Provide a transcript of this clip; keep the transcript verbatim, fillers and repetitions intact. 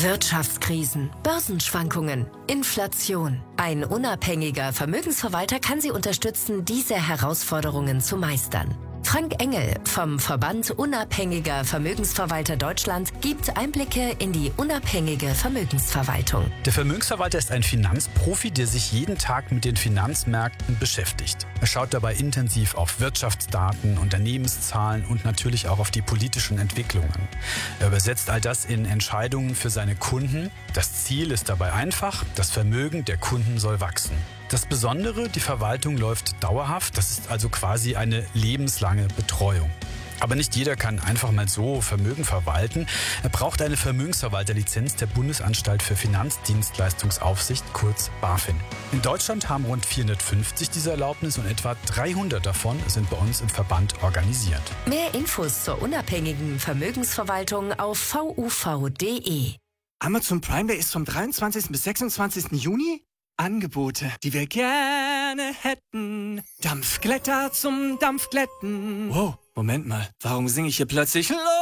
Wirtschaftskrisen, Börsenschwankungen, Inflation. Ein unabhängiger Vermögensverwalter kann Sie unterstützen, diese Herausforderungen zu meistern. Frank Engel vom Verband Unabhängiger Vermögensverwalter Deutschland gibt Einblicke in die unabhängige Vermögensverwaltung. Der Vermögensverwalter ist ein Finanzprofi, der sich jeden Tag mit den Finanzmärkten beschäftigt. Er schaut dabei intensiv auf Wirtschaftsdaten, Unternehmenszahlen und natürlich auch auf die politischen Entwicklungen. Er übersetzt all das in Entscheidungen für seine Kunden. Das Ziel ist dabei einfach: Das Vermögen der Kunden soll wachsen. Das Besondere, die Verwaltung läuft dauerhaft, das ist also quasi eine lebenslange Betreuung. Aber nicht jeder kann einfach mal so Vermögen verwalten. Er braucht eine Vermögensverwalterlizenz der Bundesanstalt für Finanzdienstleistungsaufsicht, kurz BaFin. In Deutschland haben rund vierhundertfünfzig diese Erlaubnis und etwa dreihundert davon sind bei uns im Verband organisiert. Mehr Infos zur unabhängigen Vermögensverwaltung auf v u v punkt d e. Amazon Prime Day ist vom dreiundzwanzigsten bis sechsundzwanzigsten Juni. Angebote, die wir gerne hätten. Dampfglätter zum Dampfglätten. Wow, Moment mal, warum singe ich hier plötzlich los?